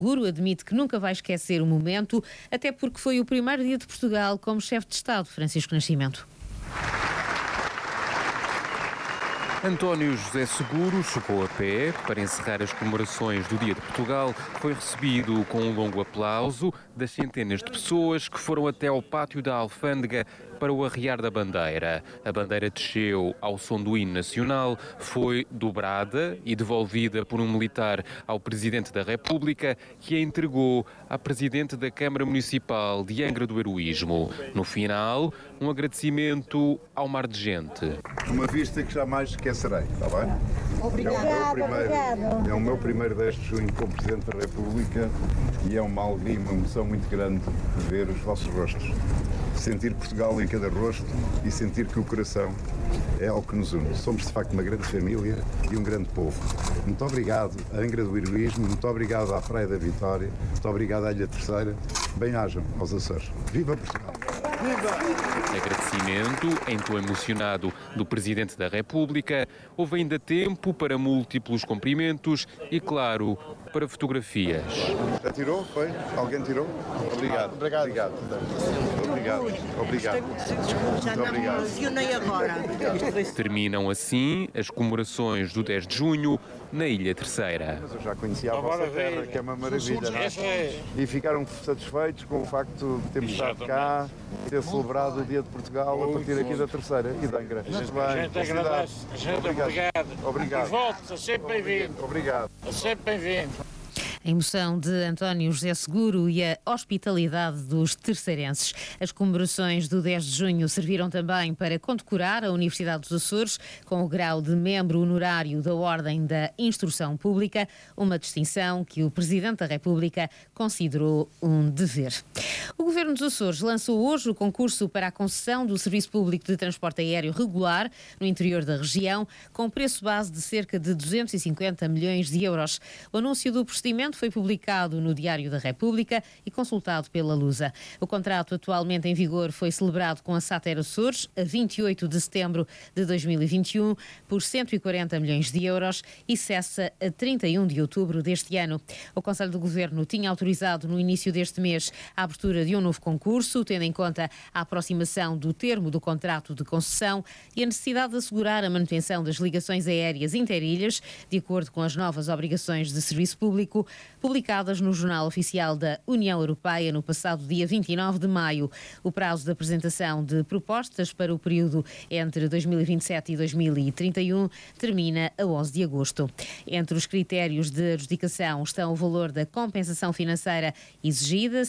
Seguro admite que nunca vai esquecer o momento, até porque foi o primeiro dia de Portugal como chefe de Estado, Francisco Nascimento. António José Seguro chegou a pé para encerrar as comemorações do Dia de Portugal. Foi recebido com um longo aplauso das centenas de pessoas que foram até ao pátio da Alfândega para o arriar da bandeira. A bandeira desceu ao som do hino nacional, foi dobrada e devolvida por um militar ao Presidente da República, que a entregou à Presidente da Câmara Municipal de Angra do Heroísmo. No final, um agradecimento ao mar de gente. Uma vista que jamais esquecerei, está bem? Obrigado. É o meu primeiro 10 de junho como Presidente da República e é uma alegria e uma emoção muito grande ver os vossos rostos. Sentir Portugal em cada rosto e sentir que o coração é algo que nos une. Somos de facto uma grande família e um grande povo. Muito obrigado à Angra do Heroísmo, muito obrigado à Praia da Vitória, muito obrigado à Ilha Terceira. Bem-ajam aos Açores. Viva Portugal! Agradecimento em tom emocionado do Presidente da República. Houve ainda tempo para múltiplos cumprimentos e, claro, para fotografias. Atirou? Foi? Alguém tirou? Obrigado. Obrigado. Obrigado. Já não me emocionei agora. Terminam assim as comemorações do 10 de junho na Ilha Terceira. Mas eu já conhecia a vossa terra, que é uma maravilha, não é? E ficaram satisfeitos com o facto de termos estado cá, ter celebrado o Dia de Portugal a partir aqui da Terceira e da Angra. Muito bem. A gente agradece. Obrigado. E volta, sempre bem-vindo. Obrigado. Sempre bem-vindo. A emoção de António José Seguro e a hospitalidade dos terceirenses. As comemorações do 10 de junho serviram também para condecorar a Universidade dos Açores com o grau de membro honorário da Ordem da Instrução Pública, uma distinção que o Presidente da República considerou um dever. O Governo dos Açores lançou hoje o concurso para a concessão do Serviço Público de Transporte Aéreo regular no interior da região, com preço base de cerca de 250 milhões de euros. O anúncio do procedimento foi publicado no Diário da República e consultado pela Lusa. O contrato atualmente em vigor foi celebrado com a Sater Açores a 28 de setembro de 2021 por 140 milhões de euros e cessa a 31 de outubro deste ano. O Conselho do Governo tinha autorizado no início deste mês a abertura de um novo concurso, tendo em conta a aproximação do termo do contrato de concessão e a necessidade de assegurar a manutenção das ligações aéreas interilhas, de acordo com as novas obrigações de serviço público, publicadas no Jornal Oficial da União Europeia no passado dia 29 de maio. O prazo de apresentação de propostas para o período entre 2027 e 2031 termina a 11 de agosto. Entre os critérios de adjudicação estão o valor da compensação financeira exigida,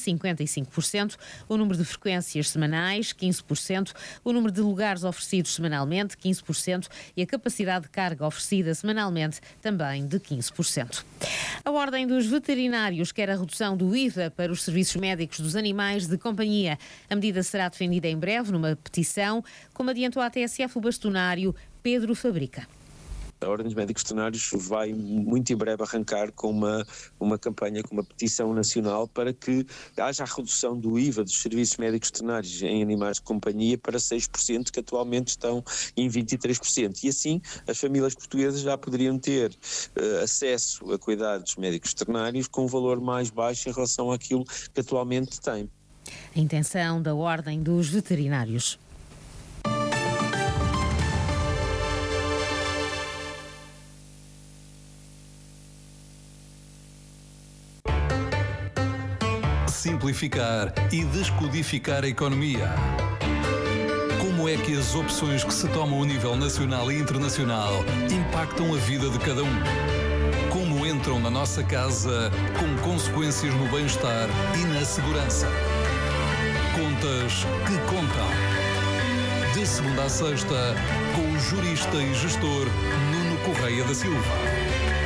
55%, o número de frequências semanais, 15%, o número de lugares oferecidos semanalmente, 15%, e a capacidade de carga oferecida semanalmente, também de 15%. A Ordem dos Veterinários quer a redução do IVA para os serviços médicos dos animais de companhia. A medida será defendida em breve numa petição, como adiantou à TSF o bastonário Pedro Fabrica. A Ordem dos Médicos Veterinários vai muito em breve arrancar com uma campanha, com uma petição nacional para que haja a redução do IVA dos serviços médicos veterinários em animais de companhia para 6%, que atualmente estão em 23%. E assim as famílias portuguesas já poderiam ter acesso a cuidados médicos veterinários com um valor mais baixo em relação àquilo que atualmente têm. A intenção da Ordem dos Veterinários. Simplificar e descodificar a economia. Como é que as opções que se tomam a nível nacional e internacional impactam a vida de cada um? Como entram na nossa casa com consequências no bem-estar e na segurança? Contas que contam. De segunda a sexta, com o jurista e gestor Nuno Correia da Silva.